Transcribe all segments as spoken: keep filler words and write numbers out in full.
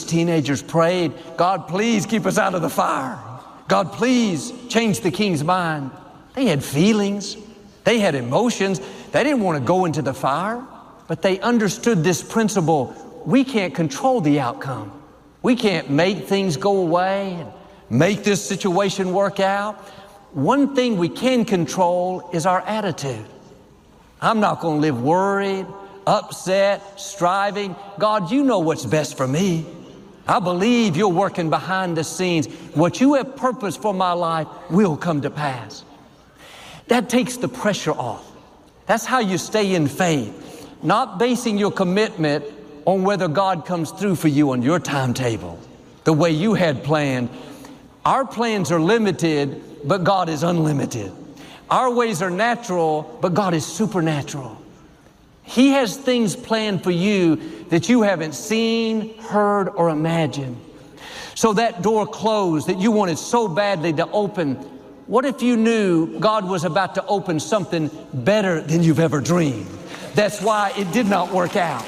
teenagers prayed, God, please keep us out of the fire. God, please change the king's mind. They had feelings. They had emotions. They didn't want to go into the fire, but they understood this principle. We can't control the outcome. We can't make things go away and make this situation work out. One thing we can control is our attitude. I'm not going to live worried, upset, striving. God, you know what's best for me. I believe you're working behind the scenes. What you have purposed for my life will come to pass. That takes the pressure off. That's how you stay in faith, not basing your commitment on whether God comes through for you on your timetable, the way you had planned. Our plans are limited, but God is unlimited. Our ways are natural, but God is supernatural. He has things planned for you that you haven't seen, heard, or imagined. So that door closed that you wanted so badly to open, what if you knew God was about to open something better than you've ever dreamed? That's why it did not work out.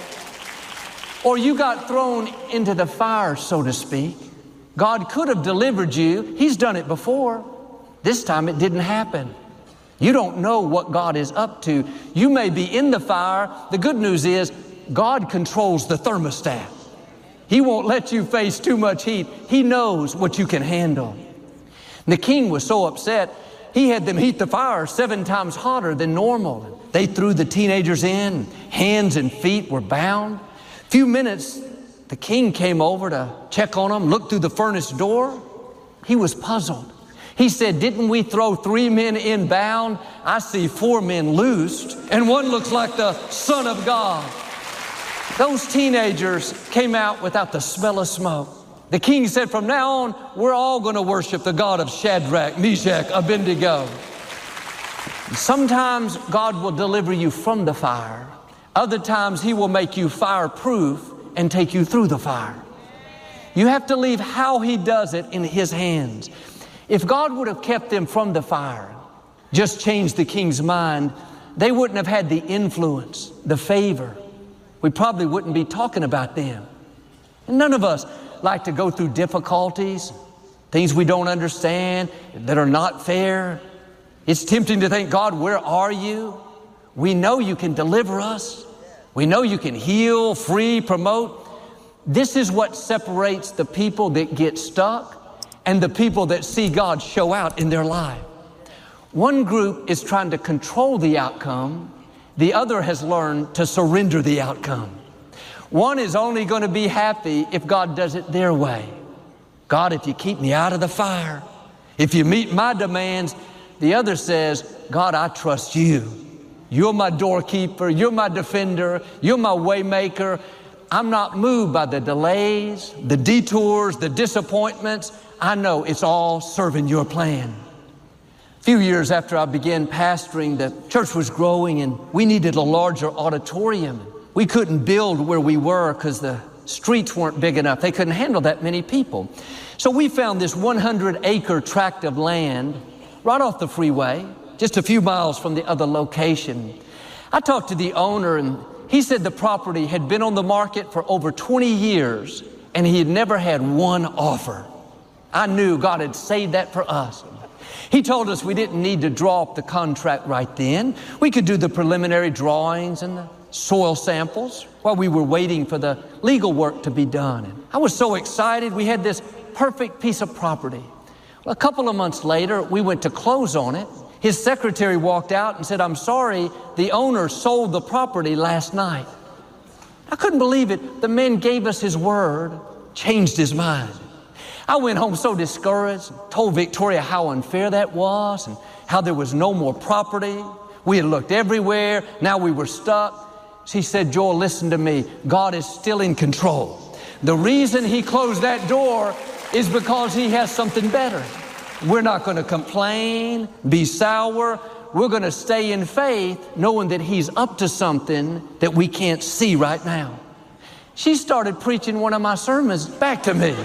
Or you got thrown into the fire, so to speak. God could have delivered you. He's done it before. This time it didn't happen. You don't know what God is up to. You may be in the fire. The good news is God controls the thermostat. He won't let you face too much heat. He knows what you can handle. And the king was so upset, he had them heat the fire seven times hotter than normal. They threw the teenagers in. Hands and feet were bound. A few minutes, the king came over to check on them, looked through the furnace door. He was puzzled. He said, didn't we throw three men in bound? I see four men loosed, and one looks like the Son of God. Those teenagers came out without the smell of smoke. The king said, from now on, we're all going to worship the God of Shadrach, Meshach, Abednego. Sometimes God will deliver you from the fire. Other times He will make you fireproof and take you through the fire. You have to leave how He does it in His hands. If God would have kept them from the fire, just changed the king's mind, they wouldn't have had the influence, the favor. We probably wouldn't be talking about them. And none of us like to go through difficulties, things we don't understand, that are not fair. It's tempting to think, God, where are you? We know you can deliver us. We know you can heal, free, promote. This is what separates the people that get stuck and the people that see God show out in their life. One group is trying to control the outcome. The other has learned to surrender the outcome. One is only going to be happy if God does it their way. God, if you keep me out of the fire, if you meet my demands. The other says, God, I trust you. You're my doorkeeper. You're my defender. You're my way maker. I'm not moved by the delays, the detours, the disappointments. I know it's all serving your plan. A few years after I began pastoring, the church was growing and we needed a larger auditorium. We couldn't build where we were because the streets weren't big enough. They couldn't handle that many people. So we found this one hundred acre tract of land right off the freeway, just a few miles from the other location. I talked to the owner and he said the property had been on the market for over twenty years and he had never had one offer. I knew God had saved that for us. He told us we didn't need to draw up the contract right then. We could do the preliminary drawings and the soil samples while we were waiting for the legal work to be done. And I was so excited. We had this perfect piece of property. Well, a couple of months later, we went to close on it. His secretary walked out and said, I'm sorry, the owner sold the property last night. I couldn't believe it. The man gave us his word, changed his mind. I went home so discouraged, told Victoria how unfair that was and how there was no more property. We had looked everywhere. Now we were stuck. She said, Joel, listen to me. God is still in control. The reason He closed that door is because He has something better. We're not going to complain, be sour. We're going to stay in faith, knowing that He's up to something that we can't see right now. She started preaching one of my sermons back to me.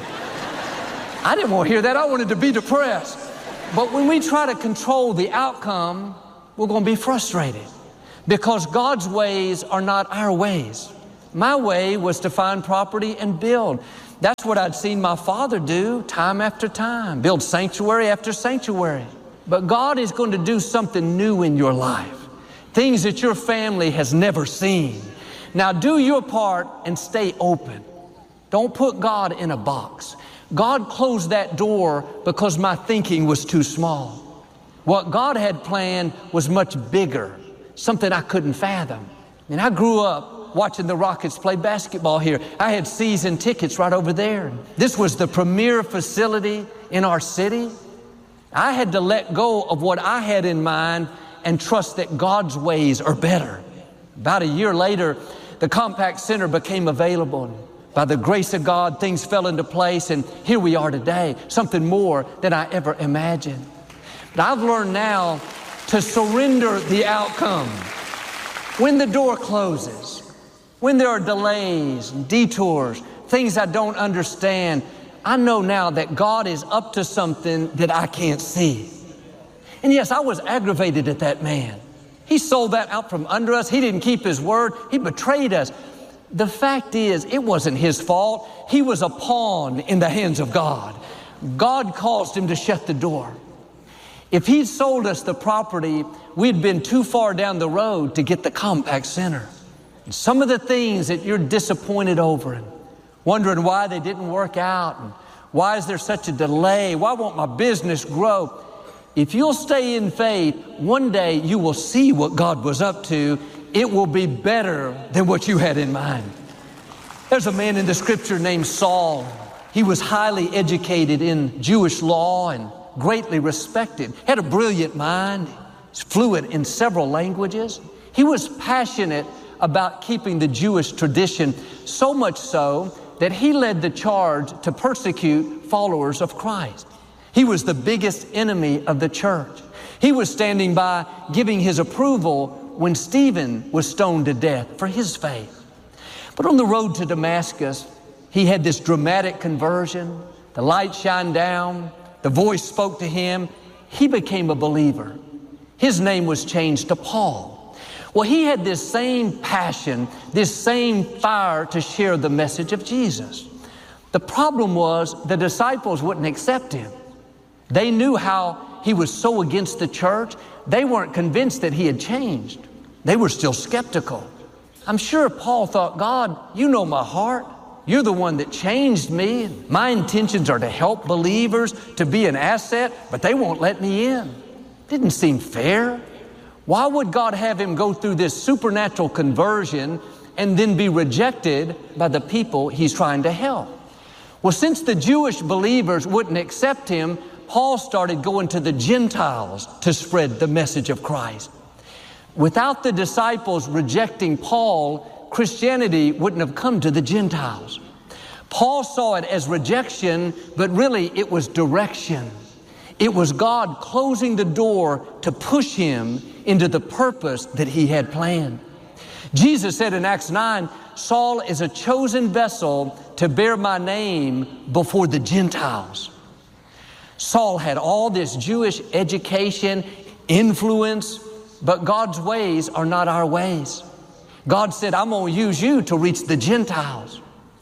I didn't want to hear that. I wanted to be depressed. But when we try to control the outcome, we're going to be frustrated because God's ways are not our ways. My way was to find property and build. That's what I'd seen my father do time after time, build sanctuary after sanctuary. But God is going to do something new in your life, things that your family has never seen. Now do your part and stay open. Don't put God in a box. God closed that door because my thinking was too small. What God had planned was much bigger, something I couldn't fathom. And I grew up watching the Rockets play basketball here. I had season tickets right over there. This was the premier facility in our city. I had to let go of what I had in mind and trust that God's ways are better. About a year later, the Compaq Center became available. By the grace of God, things fell into place, and here we are today, something more than I ever imagined. But I've learned now to surrender the outcome. When the door closes, when there are delays and detours, things I don't understand, I know now that God is up to something that I can't see. And yes, I was aggravated at that man. He sold that out from under us. He didn't keep his word. He betrayed us. The fact is, it wasn't his fault. He was a pawn in the hands of God. God caused him to shut the door. If he'd sold us the property, we'd been too far down the road to get the Compaq Center. And some of the things that you're disappointed over and wondering why they didn't work out and why is there such a delay? Why won't my business grow? If you'll stay in faith, one day you will see what God was up to. It will be better than what you had in mind. There's a man in the scripture named Saul. He was highly educated in Jewish law and greatly respected. Had a brilliant mind, fluent in several languages. He was passionate about keeping the Jewish tradition, so much so that he led the charge to persecute followers of Christ. He was the biggest enemy of the church. He was standing by giving his approval when Stephen was stoned to death for his faith. But on the road to Damascus, he had this dramatic conversion. The light shined down. The voice spoke to him. He became a believer. His name was changed to Paul. Well, he had this same passion, this same fire to share the message of Jesus. The problem was the disciples wouldn't accept him. They knew how he was so against the church. They weren't convinced that he had changed. They were still skeptical. I'm sure Paul thought, God, you know my heart. You're the one that changed me. My intentions are to help believers, to be an asset, but they won't let me in. Didn't seem fair. Why would God have him go through this supernatural conversion and then be rejected by the people he's trying to help? Well, since the Jewish believers wouldn't accept him, Paul started going to the Gentiles to spread the message of Christ. Without the disciples rejecting Paul, Christianity wouldn't have come to the Gentiles. Paul saw it as rejection, but really it was direction. It was God closing the door to push him into the purpose that he had planned. Jesus said in Acts nine, Saul is a chosen vessel to bear my name before the Gentiles. Saul had all this Jewish education, influence, but God's ways are not our ways. God said, I'm going to use you to reach the Gentiles.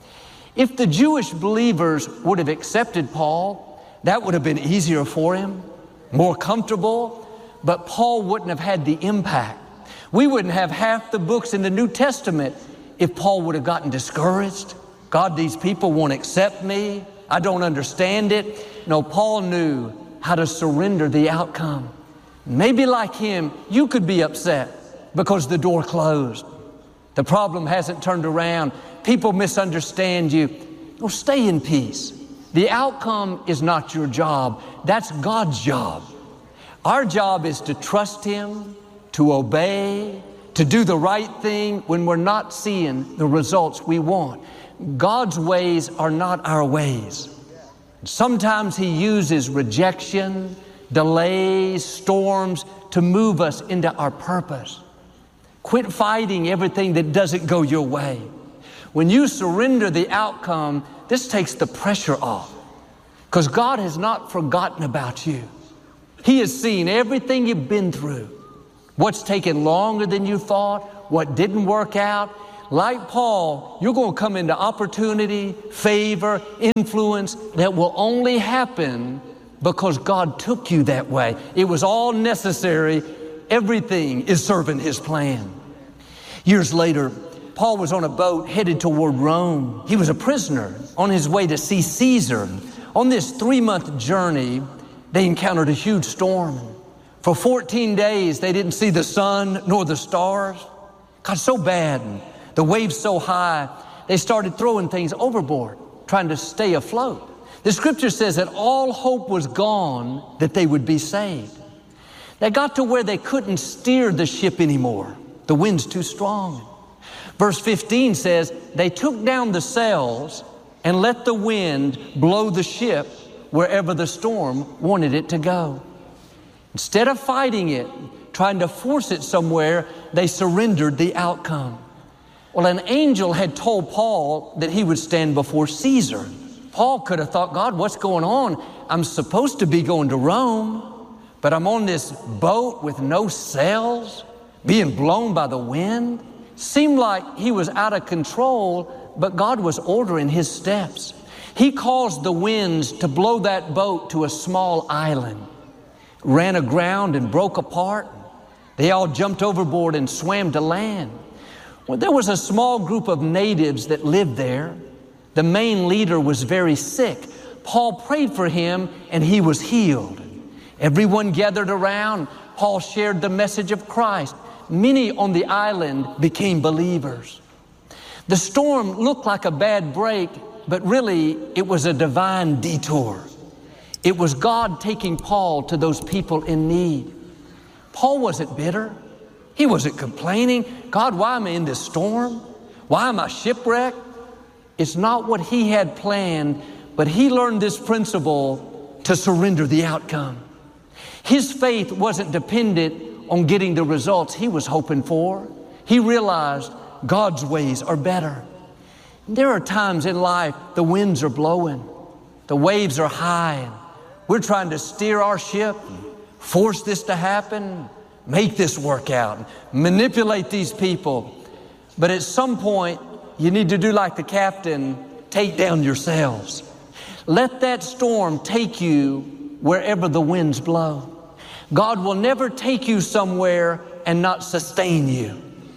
If the Jewish believers would have accepted Paul, that would have been easier for him, more comfortable, but Paul wouldn't have had the impact. We wouldn't have half the books in the New Testament if Paul would have gotten discouraged. God, these people won't accept me. I don't understand it. No, Paul knew how to surrender the outcome. Maybe like him, you could be upset because the door closed. The problem hasn't turned around. People misunderstand you. No, stay in peace. The outcome is not your job. That's God's job. Our job is to trust him, to obey, to do the right thing when we're not seeing the results we want. God's ways are not our ways. Sometimes he uses rejection, delays, storms to move us into our purpose. Quit fighting everything that doesn't go your way. When you surrender the outcome, this takes the pressure off, because God has not forgotten about you. He has seen everything you've been through, what's taken longer than you thought, what didn't work out. like Paul, you're going to come into opportunity, favor, influence that will only happen because God took you that way. It was all necessary. Everything is serving His plan. Years later, Paul was on a boat headed toward Rome. He was a prisoner on his way to see Caesar. On this three-month journey, they encountered a huge storm. For fourteen days, they didn't see the sun nor the stars. God, so bad. The waves so high, they started throwing things overboard, trying to stay afloat. The scripture says that all hope was gone that they would be saved. They got to where they couldn't steer the ship anymore. The wind's too strong. Verse fifteen says, they took down the sails and let the wind blow the ship wherever the storm wanted it to go. Instead of fighting it, trying to force it somewhere, they surrendered the outcome. Well, an angel had told Paul that he would stand before Caesar. Paul could have thought, God, what's going on? I'm supposed to be going to Rome, but I'm on this boat with no sails, being blown by the wind. Seemed like he was out of control, but God was ordering his steps. He caused the winds to blow that boat to a small island, ran aground and broke apart. They all jumped overboard and swam to land. Well, there was a small group of natives that lived there. The main leader was very sick. Paul prayed for him and he was healed. Everyone gathered around. Paul shared the message of Christ. Many on the island became believers. The storm looked like a bad break, but really it was a divine detour. It was God taking Paul to those people in need. Paul wasn't bitter. He wasn't complaining. God, why am I in this storm? Why am I shipwrecked? It's not what he had planned, but he learned this principle to surrender the outcome. His faith wasn't dependent on getting the results he was hoping for. He realized God's ways are better. There are times in life the winds are blowing, the waves are high. We're trying to steer our ship, force this to happen, make this work out, manipulate these people. But at some point, you need to do like the captain, take down your sails. Let that storm take you wherever the winds blow. God will never take you somewhere and not sustain you.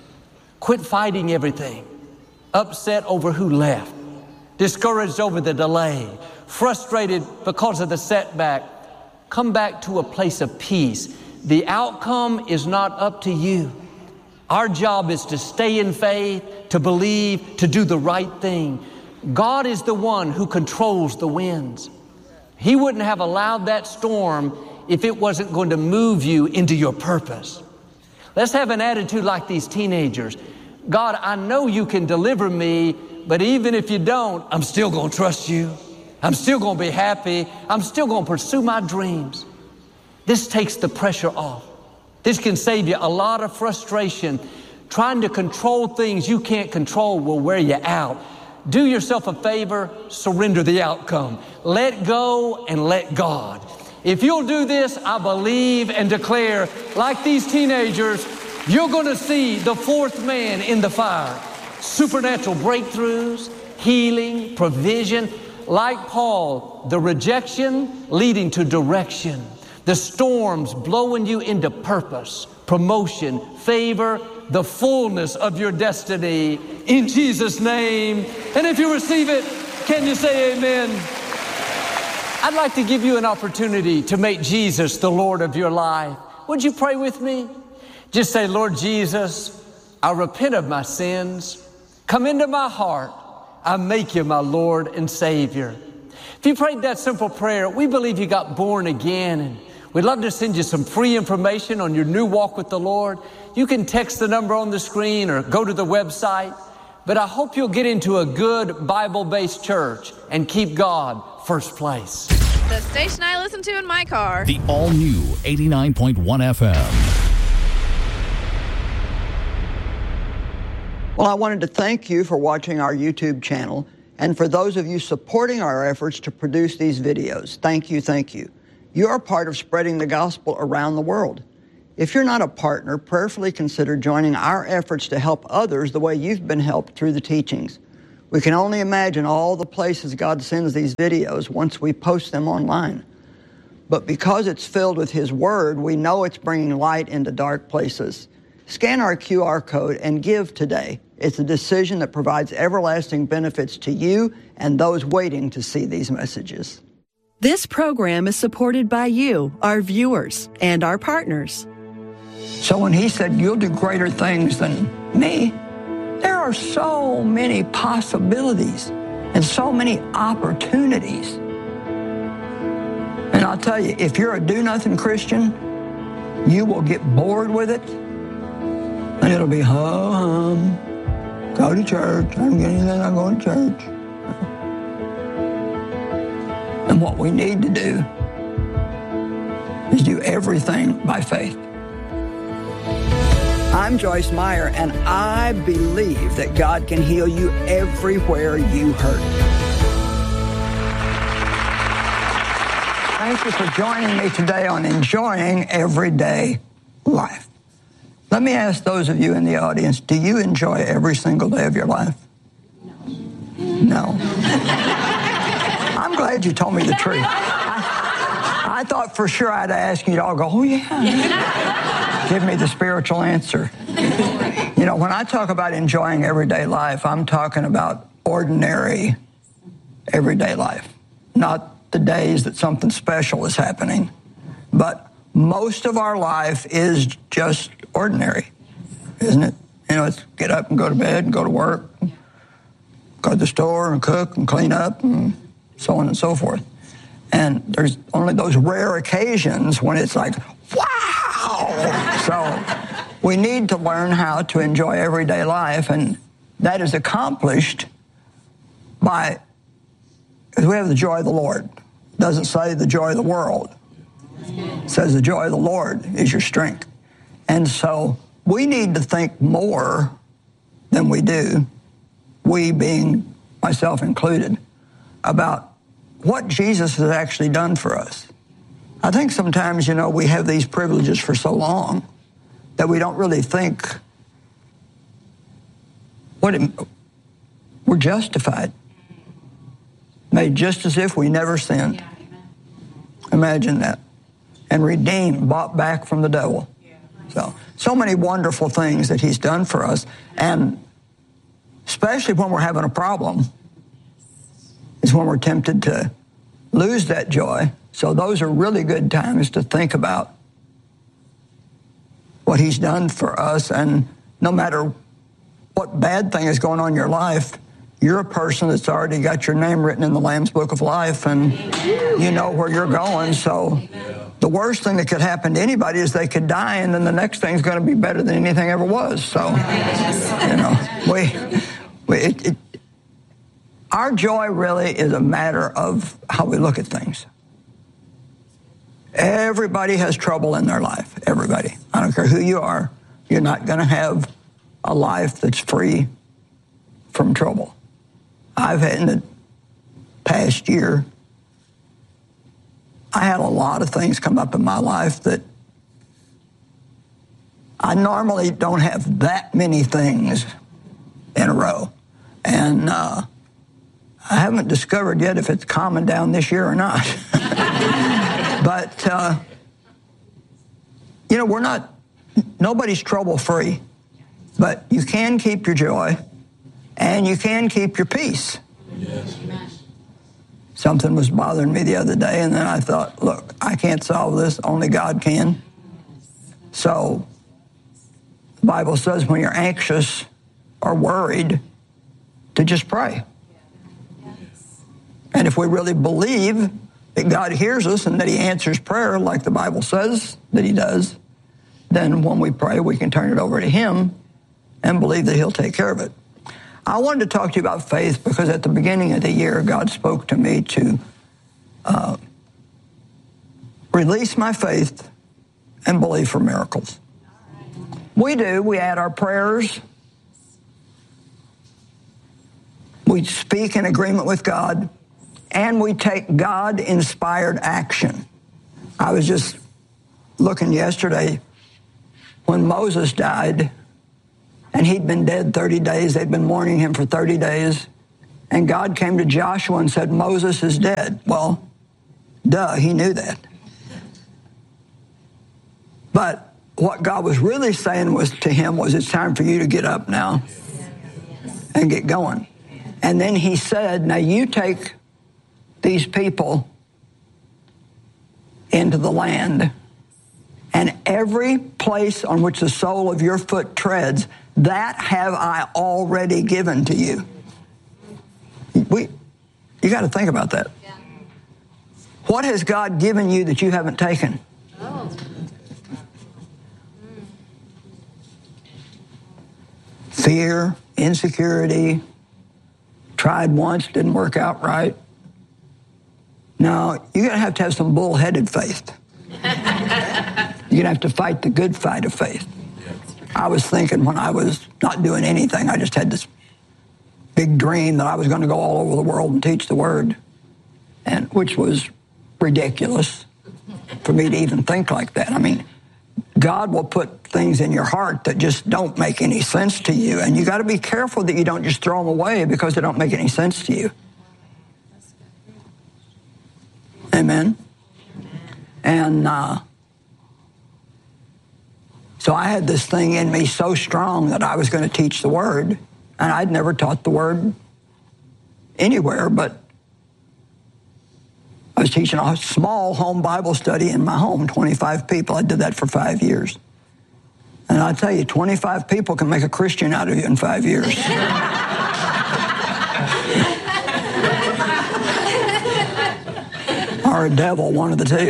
Quit fighting everything. Upset over who left. Discouraged over the delay. Frustrated because of the setback. Come back to a place of peace. The outcome is not up to you. Our job is to stay in faith, to believe, to do the right thing. God is the one who controls the winds. He wouldn't have allowed that storm if it wasn't going to move you into your purpose. Let's have an attitude like these teenagers. God, I know you can deliver me, but even if you don't, I'm still going to trust you. I'm still going to be happy. I'm still going to pursue my dreams. This takes the pressure off. This can save you a lot of frustration. Trying to control things you can't control will wear you out. Do yourself a favor, surrender the outcome. Let go and let God. If you'll do this, I believe and declare, like these teenagers, you're going to see the fourth man in the fire. Supernatural breakthroughs, healing, provision. Like Paul, the rejection leading to direction. The storms blowing you into purpose, promotion, favor, the fullness of your destiny in Jesus' name. And if you receive it, can you say amen? I'd like to give you an opportunity to make Jesus the Lord of your life. Would you pray with me? Just say, Lord Jesus, I repent of my sins. Come into my heart. I make you my Lord and Savior. If you prayed that simple prayer, we believe you got born again, and we'd love to send you some free information on your new walk with the Lord. You can text the number on the screen or go to the website. But I hope you'll get into a good Bible-based church and keep God first place. The station I listen to in my car. The all-new eighty-nine point one F M. Well, I wanted to thank you for watching our YouTube channel and for those of you supporting our efforts to produce these videos. Thank you, thank you. You are part of spreading the gospel around the world. If you're not a partner, prayerfully consider joining our efforts to help others the way you've been helped through the teachings. We can only imagine all the places God sends these videos once we post them online. But because it's filled with His Word, we know it's bringing light into dark places. Scan our Q R code and give today. It's a decision that provides everlasting benefits to you and those waiting to see these messages. This program is supported by you, our viewers, and our partners. So when He said, you'll do greater things than me, there are so many possibilities and so many opportunities. And I'll tell you, if you're a do-nothing Christian, you will get bored with it, and it'll be ho-hum, go to church, I don't get anything, I'm going to church. And what we need to do is do everything by faith. I'm Joyce Meyer, and I believe that God can heal you everywhere you hurt. Thank you for joining me today on Enjoying Everyday Life. Let me ask those of you in the audience, do you enjoy every single day of your life? No. No. I'm glad you told me the truth. I, I thought for sure I'd ask you to all go, oh, yeah. Give me the spiritual answer. You know, when I talk about enjoying everyday life, I'm talking about ordinary everyday life, not the days that something special is happening. But most of our life is just ordinary, isn't it? You know, it's get up and go to bed and go to work, go to the store and cook and clean up and so on and so forth. And there's only those rare occasions when it's like, wow! So we need to learn how to enjoy everyday life, and that is accomplished by, because we have the joy of the Lord. It doesn't say the joy of the world. It says the joy of the Lord is your strength. And so we need to think more than we do, we being myself included, about what Jesus has actually done for us. I think sometimes, you know, we have these privileges for so long that we don't really think what it, we're justified, made just as if we never sinned. Imagine that. And redeemed, bought back from the devil. So, so many wonderful things that He's done for us, and especially when we're having a problem, is when we're tempted to lose that joy. So those are really good times to think about what He's done for us. And no matter what bad thing is going on in your life, you're a person that's already got your name written in the Lamb's Book of Life, and you know where you're going. So the worst thing that could happen to anybody is they could die, and then the next thing's going to be better than anything ever was. So, you know, we, we it, it, our joy really is a matter of how we look at things. Everybody has trouble in their life. Everybody. I don't care who you are. You're not going to have a life that's free from trouble. I've had in the past year, I had a lot of things come up in my life that I normally don't have that many things in a row. And uh, I haven't discovered yet if it's calming down this year or not. But, uh, you know, we're not, nobody's trouble-free, but you can keep your joy, and you can keep your peace. Yes. Something was bothering me the other day, and then I thought, look, I can't solve this, only God can. So the Bible says when you're anxious or worried, to just pray. And if we really believe that God hears us and that He answers prayer like the Bible says that He does, then when we pray, we can turn it over to Him and believe that He'll take care of it. I wanted to talk to you about faith because at the beginning of the year, God spoke to me to uh, release my faith and believe for miracles. We do. We add our prayers. We speak in agreement with God. And we take God-inspired action. I was just looking yesterday when Moses died, and he'd been dead thirty days. They'd been mourning him for thirty days. And God came to Joshua and said, Moses is dead. Well, duh, he knew that. But what God was really saying was to him was, it's time for you to get up now and get going. And then he said, now you take these people into the land, and every place on which the sole of your foot treads, that have I already given to you. We, you got to think about that. Yeah. What has God given you that you haven't taken? Oh. Fear, insecurity, tried once, didn't work out right. Now, you're going to have to have some bull-headed faith. You're going to have to fight the good fight of faith. I was thinking when I was not doing anything, I just had this big dream that I was going to go all over the world and teach the Word, and which was ridiculous for me to even think like that. I mean, God will put things in your heart that just don't make any sense to you, and you got to be careful that you don't just throw them away because they don't make any sense to you. Amen? And uh, so I had this thing in me so strong that I was going to teach the Word, and I'd never taught the Word anywhere, but I was teaching a small home Bible study in my home, twenty-five people. I did that for five years. And I tell you, twenty-five people can make a Christian out of you in five years. Or a devil, one of the two.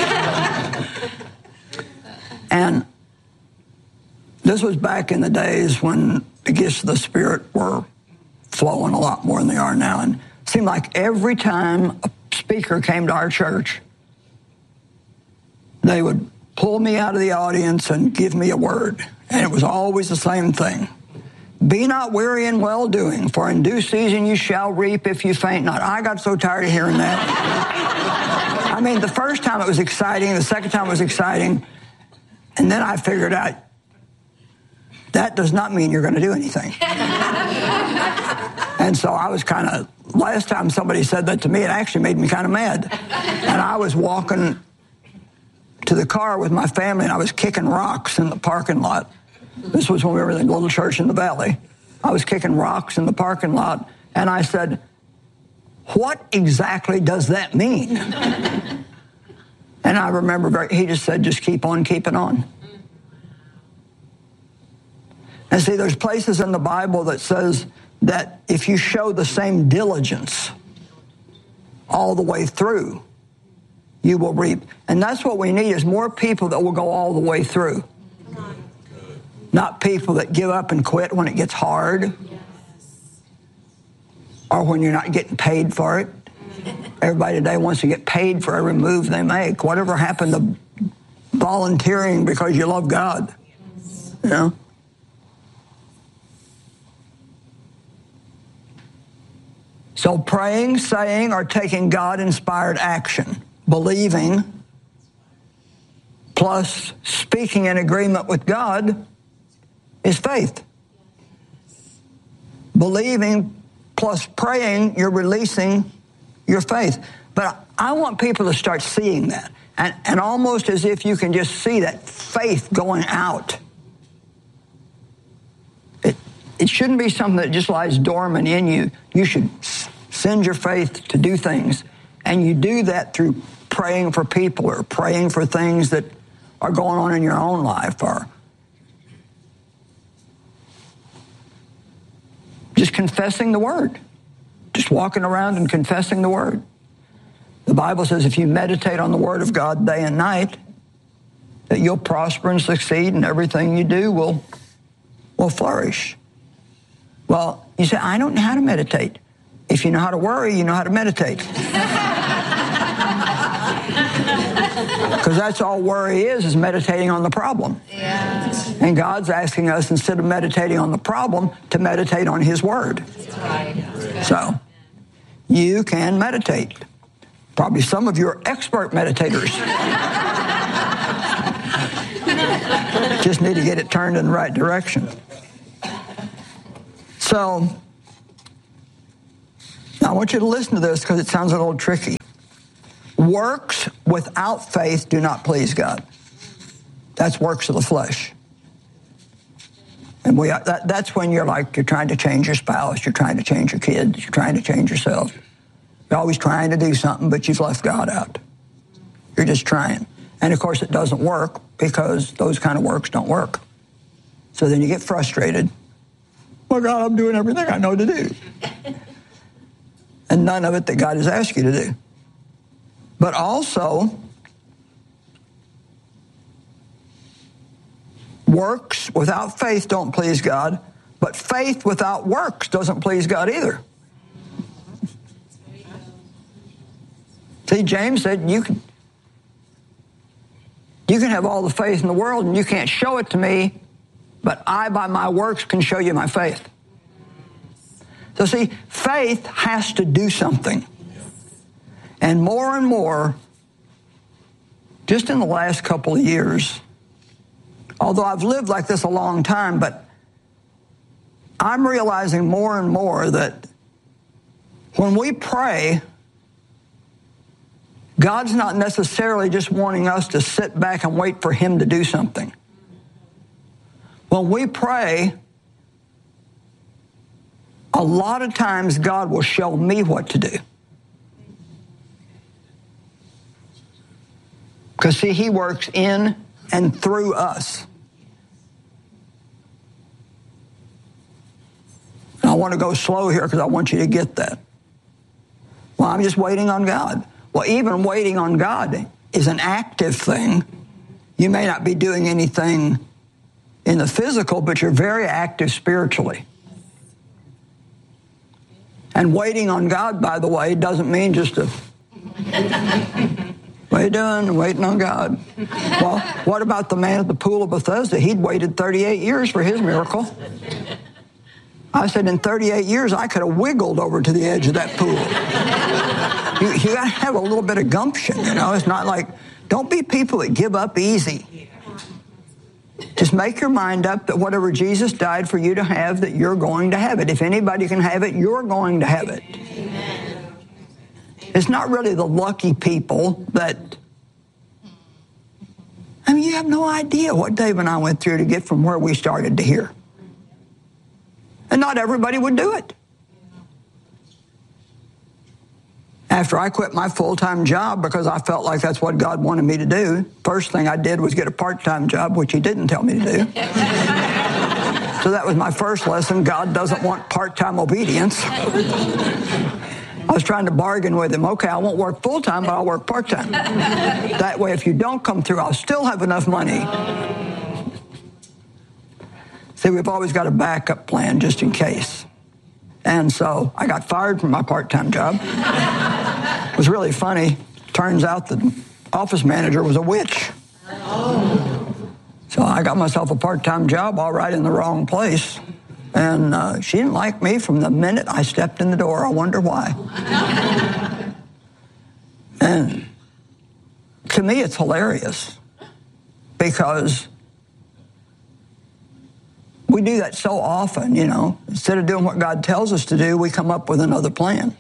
And this was back in the days when the gifts of the Spirit were flowing a lot more than they are now. And it seemed like every time a speaker came to our church, they would pull me out of the audience and give me a word. And it was always the same thing. Be not weary in well-doing, for in due season you shall reap if you faint not. I got so tired of hearing that. I mean, the first time it was exciting, the second time it was exciting, and then I figured out, that does not mean you're going to do anything. And so I was kind of, last time somebody said that to me, it actually made me kind of mad. And I was walking to the car with my family, and I was kicking rocks in the parking lot. This was when we were in the little church in the valley. I was kicking rocks in the parking lot, and I said, what exactly does that mean? And I remember very, he just said, just keep on keeping on. And see, there's places in the Bible that says that if you show the same diligence all the way through, you will reap. And that's what we need, is more people that will go all the way through. Not people that give up and quit when it gets hard, or when you're not getting paid for it. Everybody today wants to get paid for every move they make. Whatever happened to volunteering because you love God? You know? So praying, saying, or taking God-inspired action, believing, plus speaking in agreement with God, is faith. Believing plus praying, you're releasing your faith. But I want people to start seeing that, and, and almost as if you can just see that faith going out. It, it shouldn't be something that just lies dormant in you. You should send your faith to do things, and you do that through praying for people or praying for things that are going on in your own life, or just confessing the Word, just walking around and confessing the Word. The Bible says if you meditate on the Word of God day and night, that you'll prosper and succeed, and everything you do will, will flourish. Well, you say, I don't know how to meditate. If you know how to worry, you know how to meditate. Because that's all worry is, is meditating on the problem. Yeah. And God's asking us, instead of meditating on the problem, to meditate on His Word. That's right. That's so, you can meditate. Probably some of you are expert meditators. Just need to get it turned in the right direction. So, now I want you to listen to this because it sounds a little tricky. Works without faith do not please God. That's works of the flesh. And we that, that's when you're like, you're trying to change your spouse, you're trying to change your kids, you're trying to change yourself. You're always trying to do something, but you've left God out. You're just trying. And of course it doesn't work because those kind of works don't work. So then you get frustrated. Well, God, I'm doing everything I know to do. And none of it that God has asked you to do. But also, works without faith don't please God, but faith without works doesn't please God either. See, James said, you can, you can have all the faith in the world and you can't show it to me, but I, by my works, can show you my faith. So see, faith has to do something. And more and more, just in the last couple of years, although I've lived like this a long time, but I'm realizing more and more that when we pray, God's not necessarily just wanting us to sit back and wait for Him to do something. When we pray, a lot of times God will show me what to do. Because, see, He works in and through us. And I want to go slow here because I want you to get that. Well, I'm just waiting on God. Well, even waiting on God is an active thing. You may not be doing anything in the physical, but you're very active spiritually. And waiting on God, by the way, doesn't mean just a... What are you doing? Waiting on God. Well, what about the man at the pool of Bethesda? He'd waited thirty-eight years for his miracle. I said, in thirty-eight years, I could have wiggled over to the edge of that pool. You, you got to have a little bit of gumption, you know. It's not like, don't be people that give up easy. Just make your mind up that whatever Jesus died for you to have, that you're going to have it. If anybody can have it, you're going to have it. It's not really the lucky people that, I mean, you have no idea what Dave and I went through to get from where we started to here. And not everybody would do it. After I quit my full-time job because I felt like that's what God wanted me to do, first thing I did was get a part-time job, which He didn't tell me to do. So that was my first lesson. God doesn't want part-time obedience. I was trying to bargain with Him. Okay, I won't work full-time, but I'll work part-time. That way, if you don't come through, I'll still have enough money. See, we've always got a backup plan just in case. And so I got fired from my part-time job. It was really funny. Turns out the office manager was a witch. So I got myself a part-time job all right in the wrong place. And uh, she didn't like me from the minute I stepped in the door. I wonder why. And to me, it's hilarious because we do that so often, you know. Instead of doing what God tells us to do, we come up with another plan.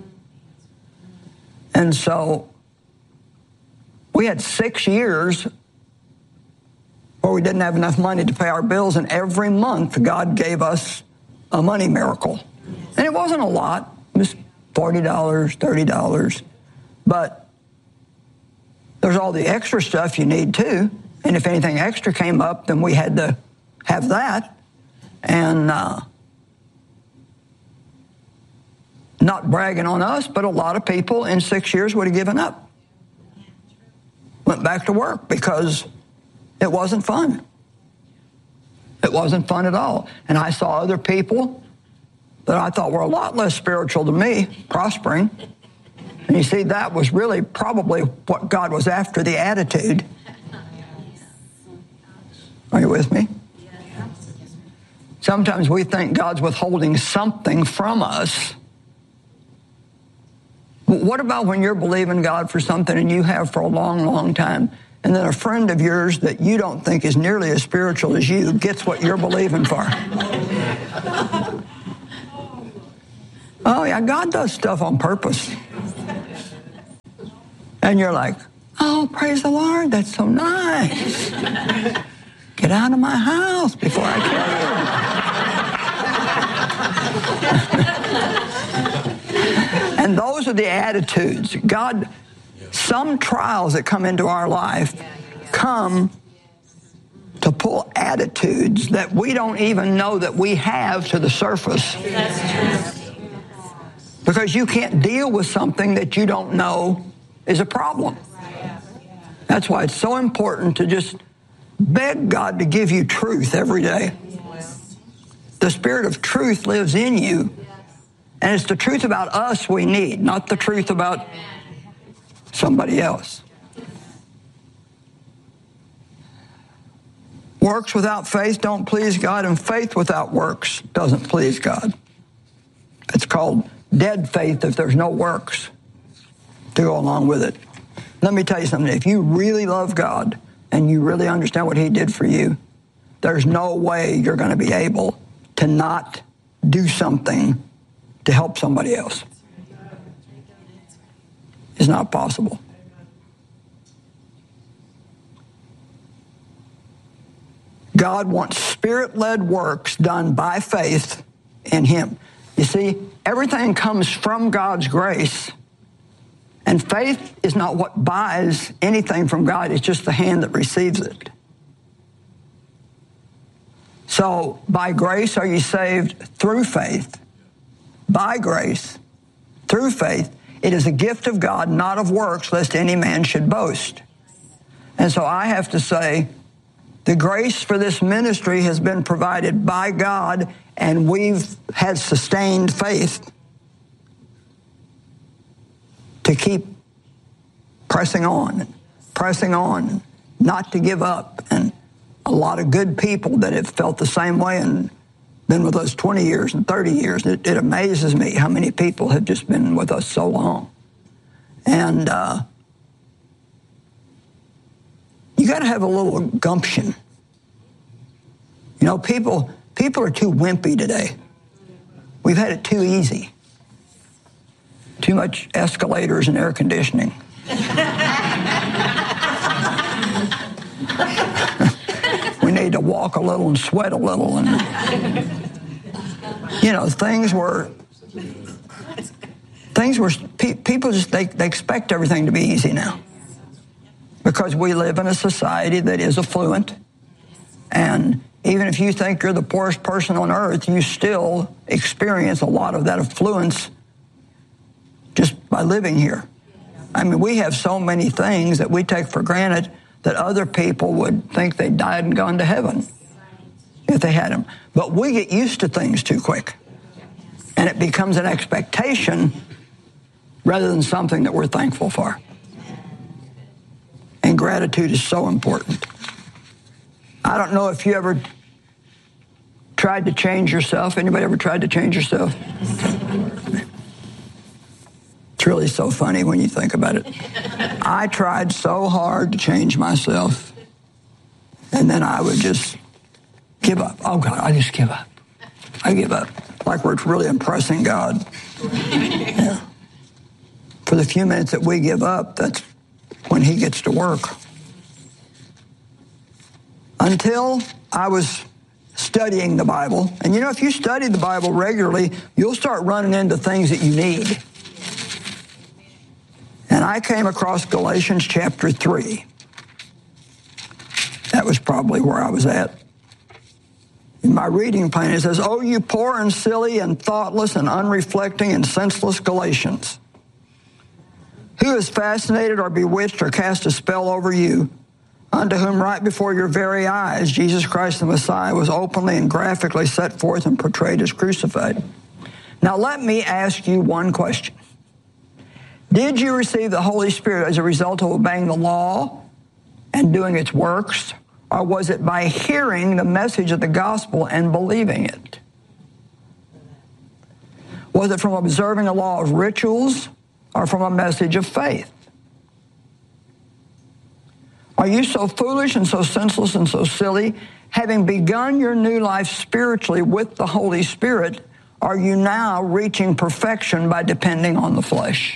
And so we had six years where we didn't have enough money to pay our bills, and every month God gave us a money miracle. And it wasn't a lot. It was forty dollars, thirty dollars. But there's all the extra stuff you need too. And if anything extra came up, then we had to have that. And uh, not bragging on us, but a lot of people in six years would have given up. Went back to work because it wasn't fun. It wasn't fun at all. And I saw other people that I thought were a lot less spiritual than me, prospering. And you see, that was really probably what God was after, the attitude. Are you with me? Sometimes we think God's withholding something from us. What about when you're believing God for something and you have for a long, long time, and then a friend of yours that you don't think is nearly as spiritual as you gets what you're believing for. Oh, yeah, God does stuff on purpose. And you're like, oh, praise the Lord, that's so nice. Get out of my house before I kill you. And those are the attitudes. God, some trials that come into our life come to pull attitudes that we don't even know that we have to the surface. That's true. Because you can't deal with something that you don't know is a problem. That's why it's so important to just beg God to give you truth every day. The Spirit of truth lives in you, and it's the truth about us we need, not the truth about somebody else. Works without faith don't please God, and faith without works doesn't please God. It's called dead faith if there's no works to go along with it. Let me tell you something. If you really love God and you really understand what He did for you, there's no way you're going to be able to not do something to help somebody else. It's not possible. God wants Spirit-led works done by faith in Him. You see, everything comes from God's grace, and faith is not what buys anything from God. It's just the hand that receives it. So, by grace are you saved through faith. By grace, through faith. It is a gift of God, not of works, lest any man should boast. And so I have to say, the grace for this ministry has been provided by God, and we've had sustained faith to keep pressing on, pressing on, not to give up. And a lot of good people that have felt the same way and been with us twenty years and thirty years. It, it amazes me how many people have just been with us so long. And uh, you got to have a little gumption. You know, people people are too wimpy today. We've had it too easy. Too much escalators and air conditioning. We need to walk a little and sweat a little. And, you know, things were, things were, pe- people just, they, they expect everything to be easy now. Because we live in a society that is affluent. And even if you think you're the poorest person on earth, you still experience a lot of that affluence just by living here. I mean, we have so many things that we take for granted that other people would think they died and gone to heaven if they had them. But we get used to things too quick. And it becomes an expectation rather than something that we're thankful for. And gratitude is so important. I don't know if you ever tried to change yourself. Anybody ever tried to change yourself? It's really so funny when you think about it. I tried so hard to change myself, and then I would just give up. Oh, God, I just give up. I give up. Like we're really impressing God. Yeah. For the few minutes that we give up, that's when He gets to work. Until I was studying the Bible, and you know, if you study the Bible regularly, you'll start running into things that you need. And I came across Galatians chapter three. That was probably where I was at. In my reading plan, it says, "Oh, you poor and silly and thoughtless and unreflecting and senseless Galatians, who has fascinated or bewitched or cast a spell over you, unto whom right before your very eyes Jesus Christ the Messiah was openly and graphically set forth and portrayed as crucified." Now let me ask you one question. Did you receive the Holy Spirit as a result of obeying the law and doing its works, or was it by hearing the message of the gospel and believing it? Was it from observing a law of rituals or from a message of faith? Are you so foolish and so senseless and so silly? Having begun your new life spiritually with the Holy Spirit, are you now reaching perfection by depending on the flesh?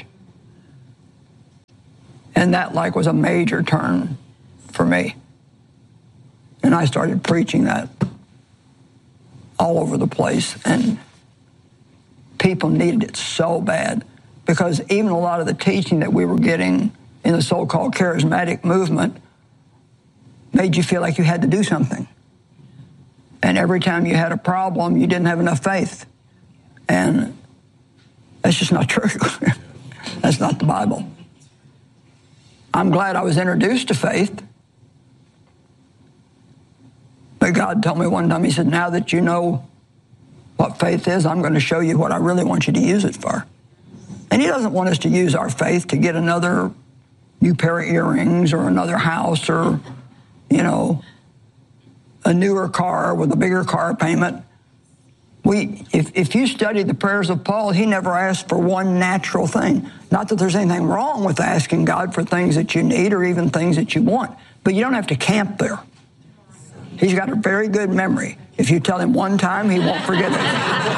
And that like was a major turn for me. And I started preaching that all over the place. And people needed it so bad, because even a lot of the teaching that we were getting in the so-called charismatic movement made you feel like you had to do something. And every time you had a problem, you didn't have enough faith. And that's just not true. That's not the Bible. I'm glad I was introduced to faith. But God told me one time, he said, now that you know what faith is, I'm going to show you what I really want you to use it for. And he doesn't want us to use our faith to get another new pair of earrings or another house or, you know, a newer car with a bigger car payment. We, if, if you study the prayers of Paul, he never asked for one natural thing. Not that there's anything wrong with asking God for things that you need or even things that you want, but you don't have to camp there. He's got a very good memory. If you tell him one time, he won't forget it.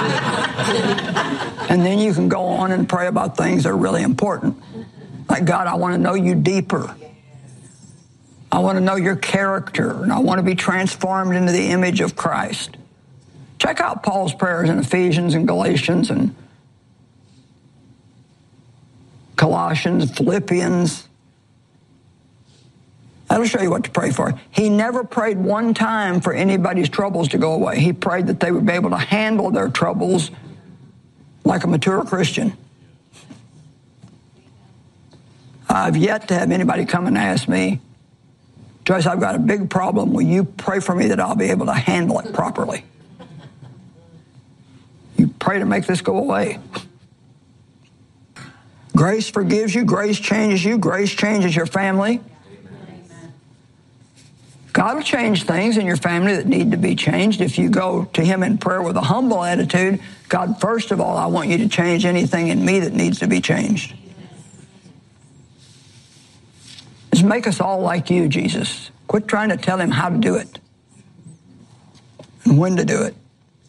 And then you can go on and pray about things that are really important. Like, God, I want to know you deeper. I want to know your character, and I want to be transformed into the image of Christ. Check out Paul's prayers in Ephesians and Galatians and Colossians, Philippians. That'll show you what to pray for. He never prayed one time for anybody's troubles to go away. He prayed that they would be able to handle their troubles like a mature Christian. I've yet to have anybody come and ask me, Joyce, I've got a big problem. Will you pray for me that I'll be able to handle it properly? You pray to make this go away. Grace forgives you. Grace changes you. Grace changes your family. God will change things in your family that need to be changed. If you go to him in prayer with a humble attitude, God, first of all, I want you to change anything in me that needs to be changed. Just make us all like you, Jesus. Quit trying to tell him how to do it and when to do it.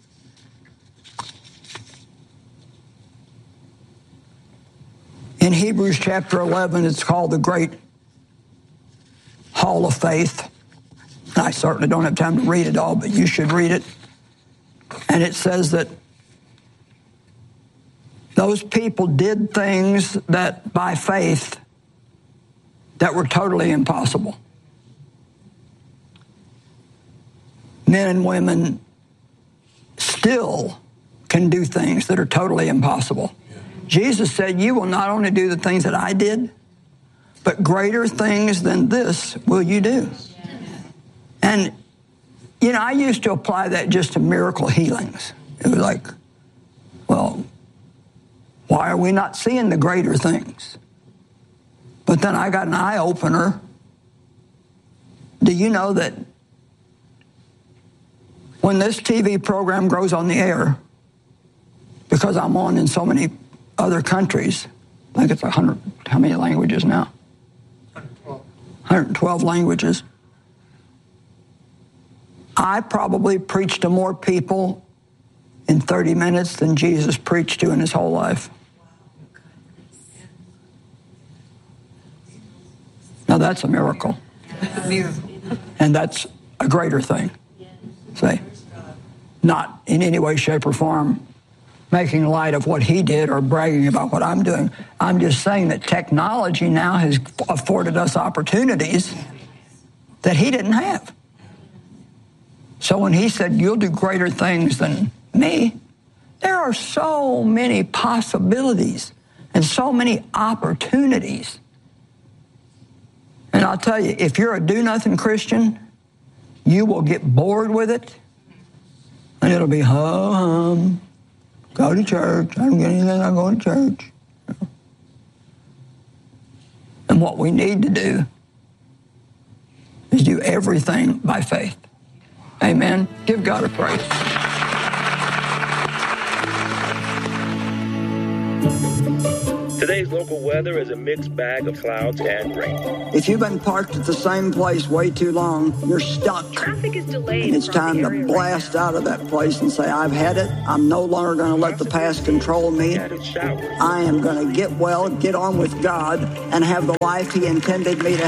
In Hebrews chapter eleven, it's called the Great Hall of Faith. I certainly don't have time to read it all, but you should read it. And it says that those people did things that by faith that were totally impossible. Men and women still can do things that are totally impossible. Jesus said, you will not only do the things that I did, but greater things than this will you do. And, you know, I used to apply that just to miracle healings. It was like, well, why are we not seeing the greater things? But then I got an eye-opener. Do you know that when this T V program goes on the air, because I'm on in so many other countries, I think it's one hundred, how many languages now? one hundred twelve. one hundred twelve languages. I probably preached to more people in thirty minutes than Jesus preached to in his whole life. Now that's a miracle. And that's a greater thing. See? Not in any way, shape, or form making light of what he did or bragging about what I'm doing. I'm just saying that technology now has afforded us opportunities that he didn't have. So when he said, you'll do greater things than me, there are so many possibilities and so many opportunities. And I'll tell you, if you're a do-nothing Christian, you will get bored with it, and it'll be, ho-hum, go to church. I don't get anything, I go to church. And what we need to do is do everything by faith. Amen. Give God a praise. Today's local weather is a mixed bag of clouds and rain. If you've been parked at the same place way too long, you're stuck. Traffic is delayed. And it's time to blast out of that place and say, I've had it. I'm no longer going to let the past control me. I am going to get well, get on with God, and have the life He intended me to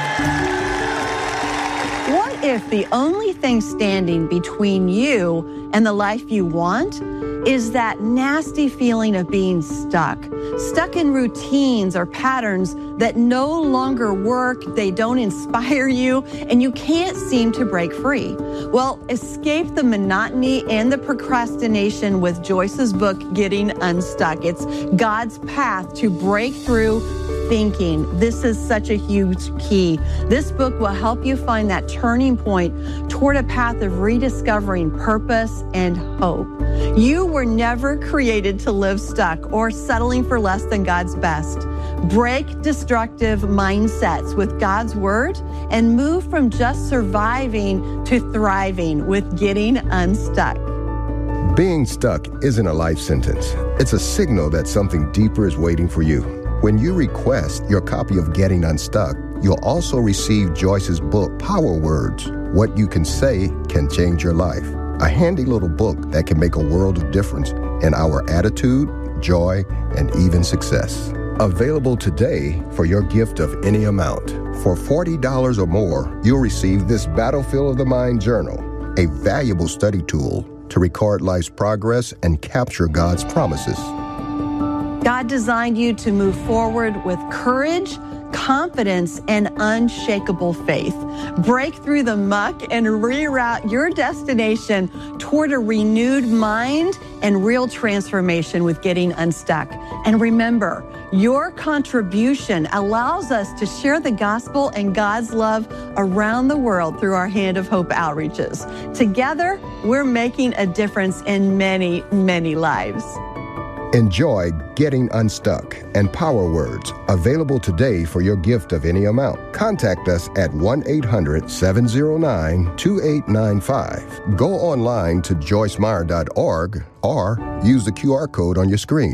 have. What if the only thing standing between you and the life you want is that nasty feeling of being stuck? Stuck in routines or patterns that no longer work, they don't inspire you, and you can't seem to break free. Well, escape the monotony and the procrastination with Joyce's book, Getting Unstuck. It's God's path to breakthrough thinking. This is such a huge key. This book will help you find that turning point toward a path of rediscovering purpose and hope. You were never created to live stuck or settling for less than God's best. Break destructive mindsets with God's Word and move from just surviving to thriving with Getting Unstuck. Being stuck isn't a life sentence. It's a signal that something deeper is waiting for you. When you request your copy of Getting Unstuck, you'll also receive Joyce's book, Power Words, What You Can Say Can Change Your Life. A handy little book that can make a world of difference in our attitude, joy, and even success. Available today for your gift of any amount. For forty dollars or more, you'll receive this Battlefield of the Mind journal, a valuable study tool to record life's progress and capture God's promises. God designed you to move forward with courage, confidence, and unshakable faith. Break through the muck and reroute your destination toward a renewed mind and real transformation with Getting Unstuck. And remember, your contribution allows us to share the gospel and God's love around the world through our Hand of Hope outreaches. Together, we're making a difference in many, many lives. Enjoy Getting Unstuck and Power Words, available today for your gift of any amount. Contact us at one eight hundred seven oh nine two eight nine five. Go online to joyce meyer dot org or use the Q R code on your screen.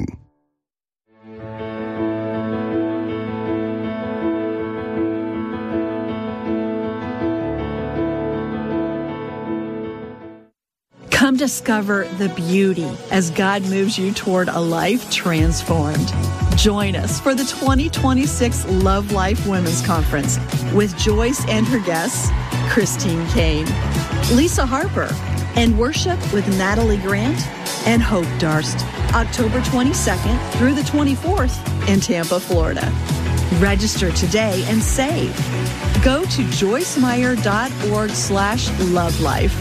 Come discover the beauty as God moves you toward a life transformed. Join us for the twenty twenty-six Love Life Women's Conference with Joyce and her guests, Christine Kane, Lisa Harper, and worship with Natalie Grant and Hope Darst, October twenty-second through the twenty-fourth in Tampa, Florida. Register today and save. Go to joyce meyer dot org slash love life.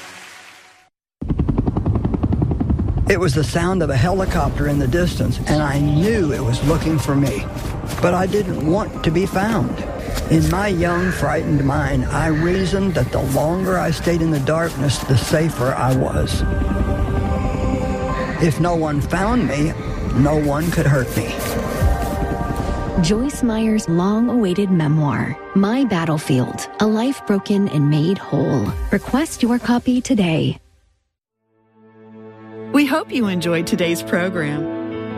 It was the sound of a helicopter in the distance, and I knew it was looking for me. But I didn't want to be found. In my young, frightened mind, I reasoned that the longer I stayed in the darkness, the safer I was. If no one found me, no one could hurt me. Joyce Meyer's long-awaited memoir, My Battlefield, A Life Broken and Made Whole. Request your copy today. We hope you enjoyed today's program.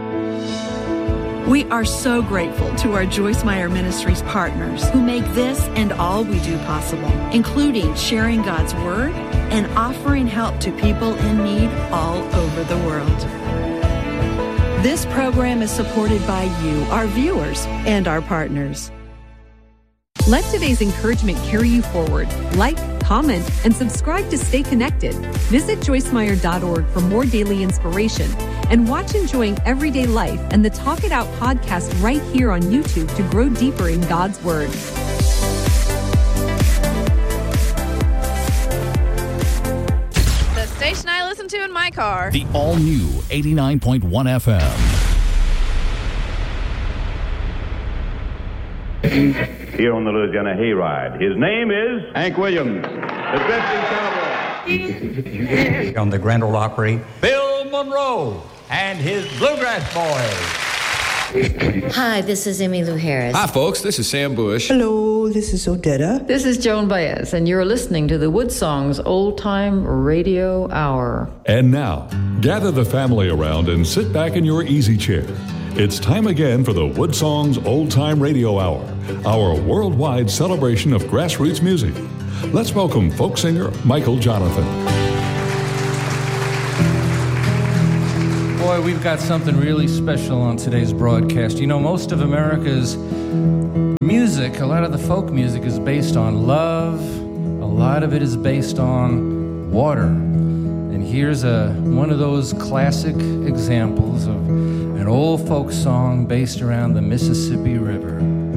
We are so grateful to our Joyce Meyer Ministries partners who make this and all we do possible, including sharing God's Word and offering help to people in need all over the world. This program is supported by you, our viewers, and our partners. Let today's encouragement carry you forward. Like, comment, and subscribe to stay connected. Visit joyce meyer dot org for more daily inspiration and watch Enjoying Everyday Life and the Talk It Out podcast right here on YouTube to grow deeper in God's Word. The station I listen to in my car. The all-new eighty-nine point one F M. Here on the Louisiana Hayride. His name is Hank Williams, the drifting cowboy. On the Grand Ole Opry, Bill Monroe and his Bluegrass Boys. Hi, this is Emmylou Harris. Hi, folks. This is Sam Bush. Hello, this is Odetta. This is Joan Baez, and you're listening to the Woodsongs Old Time Radio Hour. And now, gather the family around and sit back in your easy chair. It's time again for the Wood Songs Old Time Radio Hour, our worldwide celebration of grassroots music. Let's welcome folk singer Michael Jonathan. Boy, we've got something really special on today's broadcast. You know, most of America's music, a lot of the folk music is based on love. A lot of it is based on water. And here's a one of those classic examples of an old folk song based around the Mississippi River.